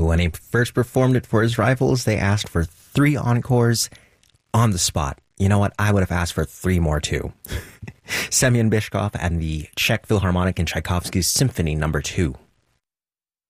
When he first performed it for his rivals, they asked for 3 encores on the spot. You know what? I would have asked for 3 more too. Semyon Bychkov and the Czech Philharmonic in Tchaikovsky's Symphony No. 2.